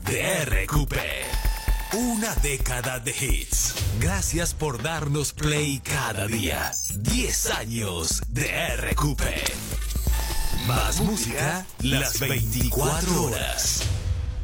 de RQP. Una década de hits. Gracias por darnos play cada día. 10 años de RQP. Más música las 24 horas.